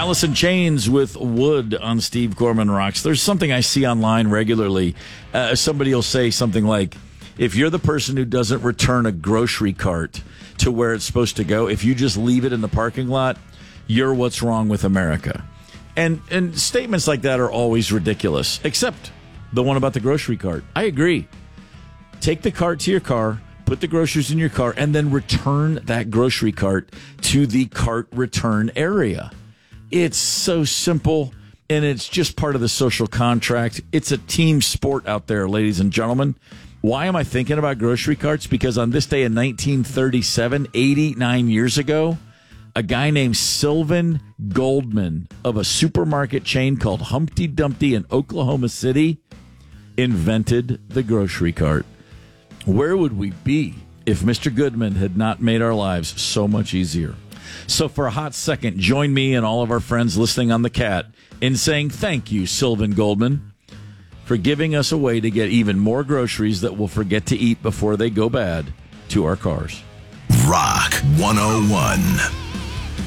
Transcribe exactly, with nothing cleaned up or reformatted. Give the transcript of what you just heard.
Alice in Chains with Wood on Steve Gorman Rocks. There's something I see online regularly. Uh, somebody will say something like, if you're the person who doesn't return a grocery cart to where it's supposed to go, if you just leave it in the parking lot, you're what's wrong with America. And and statements like that are always ridiculous, except the one about the grocery cart. I agree. Take the cart to your car, put the groceries in your car, and then return that grocery cart to the cart return area. It's so simple, and it's just part of the social contract. It's a team sport out there, ladies and gentlemen. Why am I thinking about grocery carts? Because on this day in nineteen thirty-seven, eighty-nine years ago, a guy named Sylvan Goldman of a supermarket chain called Humpty Dumpty in Oklahoma City invented the grocery cart. Where would we be if Mister Goodman had not made our lives so much easier? So for a hot second, join me and all of our friends listening on the Cat in saying thank you, Sylvan Goldman, for giving us a way to get even more groceries that we'll forget to eat before they go bad to our cars. Rock one oh one.